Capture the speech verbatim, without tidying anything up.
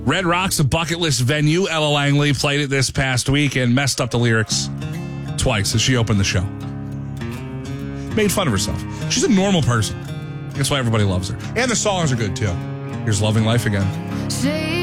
Red Rock's a bucket list venue. Ella Langley played it this past week and messed up the lyrics twice as she opened the show. Made fun of herself. She's a normal person. That's why everybody loves her. And the songs are good, too. Here's Loving Life Again.